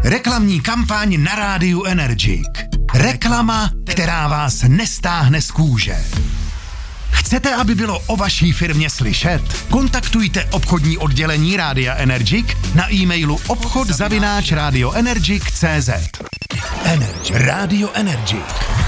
Reklamní kampaň na rádiu Energic. Reklama, která vás nestáhne z kůže. Chcete, aby bylo o vaší firmě slyšet? Kontaktujte obchodní oddělení Rádia Energic na e-mailu obchod@radioenergic.cz. Rádio Energic.